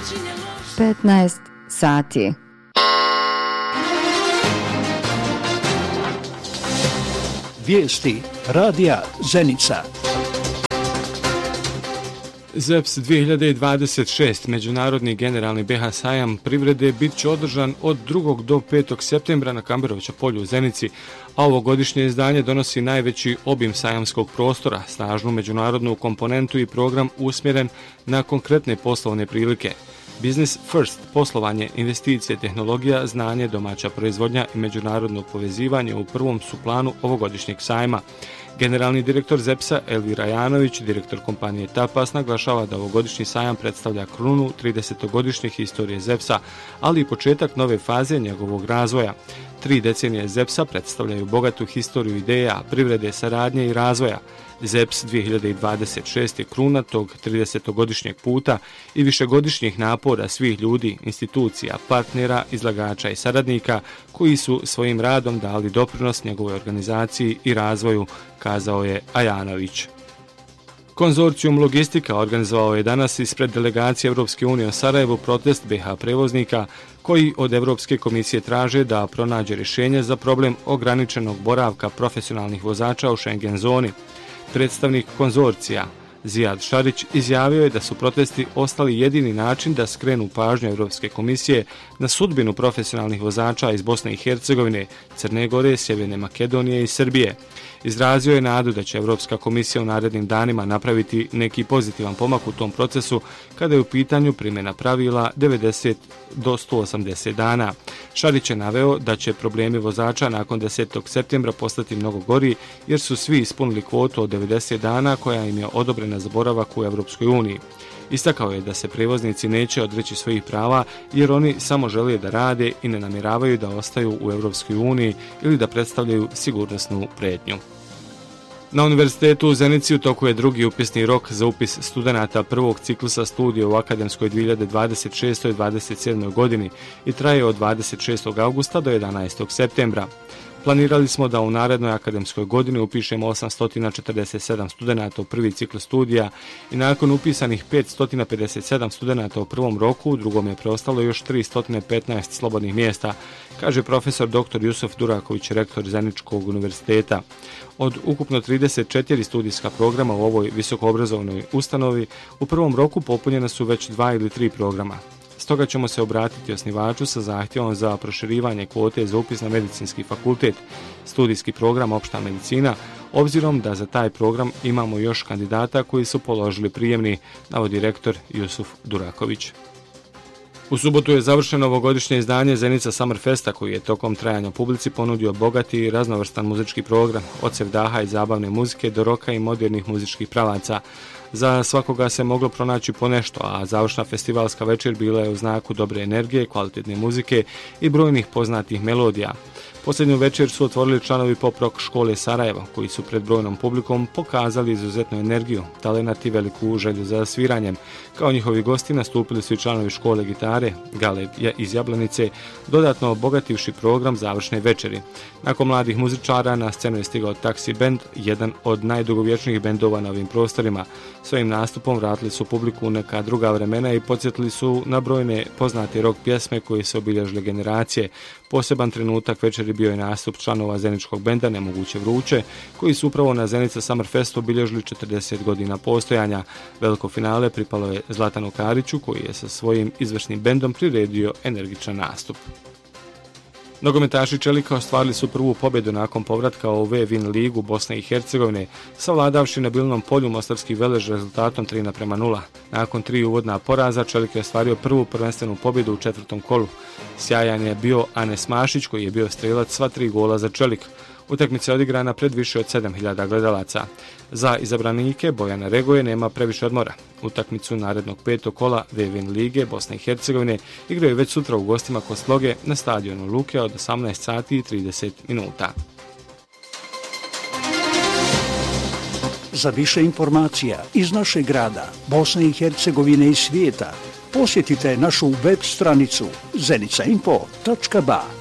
15 sati. Vijesti radija Zenica. ZEPS 2026, Međunarodni generalni BH sajam privrede, bit će održan od 2. do 5. septembra na Kamberovića polju u Zenici, a ovogodišnje izdanje donosi najveći obim sajamskog prostora, snažnu međunarodnu komponentu i program usmjeren na konkretne poslovne prilike. Business First, poslovanje, investicije, tehnologija, znanje, domaća proizvodnja i međunarodno povezivanje u prvom su planu ovogodišnjeg sajma. Generalni direktor ZEPS-a Elvira Janović, direktor kompanije Tapas, naglašava da ovogodišnji sajam predstavlja krunu 30-godišnje historije ZEPS-a, ali i početak nove faze njegovog razvoja. 3 decenije ZEPS-a predstavljaju bogatu historiju ideja, privrede, saradnje i razvoja. ZEPS 2026 je kruna tog 30-godišnjeg puta i višegodišnjih napora svih ljudi, institucija, partnera, izlagača i saradnika koji su svojim radom dali doprinos njegovoj organizaciji i razvoju, kazao je Ajanović. Konzorcijum Logistika organizovao je danas ispred delegacije Europske unije u Sarajevu protest BH prevoznika koji od Europske komisije traže da pronađe rješenje za problem ograničenog boravka profesionalnih vozača u Schengen zoni. Predstavnik konzorcija Zijad Šarić izjavio je da su protesti ostali jedini način da skrenu pažnju Europske komisije na sudbinu profesionalnih vozača iz Bosne i Hercegovine, Crne Gore, Sjeverne Makedonije i Srbije. Izrazio je nadu da će Europska komisija u narednim danima napraviti neki pozitivan pomak u tom procesu kada je u pitanju primjena pravila 90 do 180 dana. Šarić je naveo da će problemi vozača nakon 10. septembra postati mnogo gori jer su svi ispunili kvotu od 90 dana koja im je odobrena za boravak u Europskoj uniji. Istakao je da se prevoznici neće odreći svojih prava jer oni samo žele da rade i ne namjeravaju da ostaju u Europskoj uniji ili da predstavljaju sigurnosnu prijetnju. Na Univerzitetu u Zenici u toku je drugi upisni rok za upis studenata prvog ciklusa studija u akademskoj 2026-27. godini i traje od 26. augusta do 11. septembra. Planirali smo da u narednoj akademskoj godini upišemo 847 studenata u prvi ciklus studija i nakon upisanih 557 studenata u prvom roku, u drugom je preostalo još 315 slobodnih mjesta, kaže profesor dr. Jusuf Duraković, rektor Zeničkog univerziteta. Od ukupno 34 studijska programa u ovoj visokoobrazovnoj ustanovi, u prvom roku popunjena su već 2 ili 3 programa. Stoga ćemo se obratiti osnivaču sa zahtjevom za proširivanje kvote za upis na medicinski fakultet, studijski program opšta medicina, obzirom da za taj program imamo još kandidata koji su položili prijemni, navodi rektor Jusuf Duraković. U subotu je završeno ovogodišnje izdanje Zenica Summer Festa koji je tokom trajanja publici ponudio bogati i raznovrstan muzički program, od sevdaha i zabavne muzike do roka i modernih muzičkih pravaca. Za svakoga se moglo pronaći po nešto, a završna festivalska večer bila je u znaku dobre energije, kvalitetne muzike i brojnih poznatih melodija. Posljednju večer su otvorili članovi pop rock škole Sarajevo, koji su pred brojnom publikom pokazali izuzetnu energiju, talenat i veliku želju za sviranjem. Kao njihovi gosti nastupili su i članovi škole gitare, Galeb iz Jablanice, dodatno obogativši program završne večeri. Nakon mladih muzičara na scenu je stigao Taxi Band, jedan od najdugovječnijih bendova na ovim prostorima. Svojim nastupom vratili su publiku u neka druga vremena i podsjetili su na brojne poznate rock pjesme koje su obilježile generacije. Poseban trenutak večeri bio je nastup članova Zeničkog benda Nemoguće vruće, koji su upravo na Zenica Summer Festu obilježili 40 godina postojanja. Veliko finale pripalo je Zlatanu Kariću, koji je sa svojim izvršnim bendom priredio energičan nastup. Nogometaši Čelika ostvarili su prvu pobjedu nakon povratka u V-Win ligu Bosne i Hercegovine, savladavši na Bilnom polju Mostarski Velež rezultatom 3:0. Nakon 3 uvodna poraza, Čelik je ostvario prvu prvenstvenu pobjedu u 4. kolu. Sjajan je bio Anes Mašić, koji je bio strelac sva 3 gola za Čelik. Utakmica je odigrana pred više od 7.000 gledalaca. Za izabranike Bojana Regoje nema previše odmora. Utakmicu narednog 5. kola V-Win lige Bosne i Hercegovine igraju već sutra u gostima kod Sloge na stadionu Luke od 18 sati i 30 minuta. Za više informacija iz našeg grada, Bosne i Hercegovine i svijeta, posjetite našu web stranicu zenica.info.ba.